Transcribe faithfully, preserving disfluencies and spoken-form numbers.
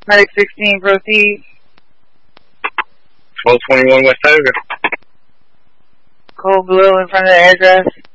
Medic sixteen, proceed. twelve twenty-one West Tiger. Cold blue in front of the address.